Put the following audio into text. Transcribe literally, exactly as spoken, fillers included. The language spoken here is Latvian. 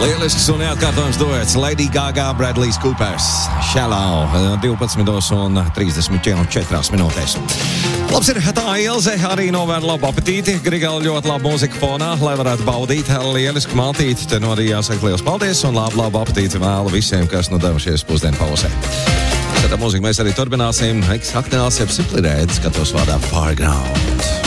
Lielisks un neatkārtojams duets Lady Gaga, Bradley's Coopers, Shallow, divpadsmit un trīsdesmit četras minūtēs. Labs ir tā Ilze, arī novēr labu apetīti, Grigala ļoti labu mūziku fonā, lai varētu baudīt lielisku maltīti. Te no arī jāsaka liels paldies un labu, labu apetīti vēlu visiem, kas nu devušies pusdienu pauzē. Tad mūziku mēs arī turpināsim. Eksaktāls, jeb Simply Red, skatos vārdā Farground.